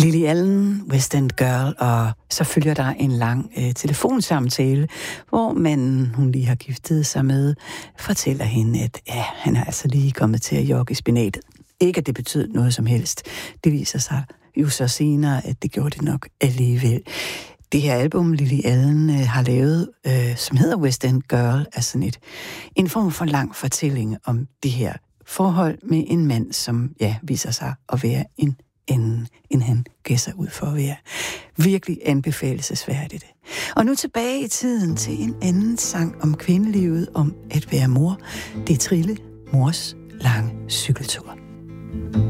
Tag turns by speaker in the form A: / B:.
A: Lily Allen, West End Girl, og så følger der en lang telefonsamtale, hvor manden, hun lige har giftet sig med, fortæller hende, at ja, han er altså lige kommet til at jogge i spinatet. Ikke at det betød noget som helst. Det viser sig jo så senere, at det gjorde det nok alligevel. Det her album, Lily Allen har lavet, som hedder West End Girl, er sådan en form for lang fortælling om det her forhold med en mand, som viser sig at være en anden, end han gav sig ud for at være. Virkelig anbefalesværdigt. Og nu tilbage i tiden til en anden sang om kvindelivet, om at være mor. Det er Trille, mors lange cykeltur.